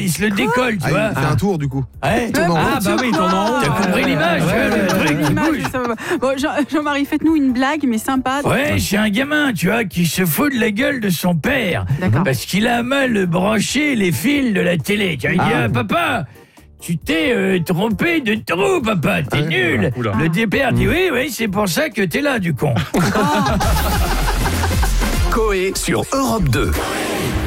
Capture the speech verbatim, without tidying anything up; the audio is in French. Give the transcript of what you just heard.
il se le décolle, tu Ah, vois. il fait un tour du coup. Ouais. Tourne en rond. Ah bah oui, ton nom. T'as compris l'image, Ouais, tu vois, ouais, le ouais, truc ouais. qui L'image, bouge. ça va. Bon, Jean- Jean-Marie, faites-nous une blague, mais sympa. Ouais, j'ai un gamin, tu vois, qui se fout de la gueule de son père. D'accord. Parce qu'il a mal branché les fils de la télé. Tu vois, il dit, Ah. ah, papa, tu t'es euh, trompé de trou, papa, t'es Ah, nul. oula. Le père dit, oui, oui, c'est pour ça que t'es là, du con. Coé sur Europe deux.